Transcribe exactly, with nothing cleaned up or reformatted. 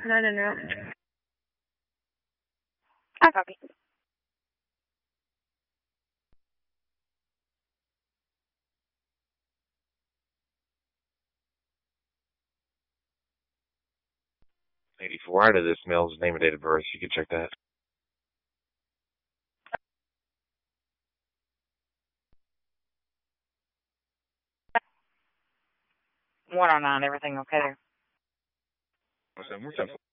No, no, no. I copy. eighty-four. Out of this mail's name and date of birth. You can check that. one oh nine, everything okay there? What's that? What's that?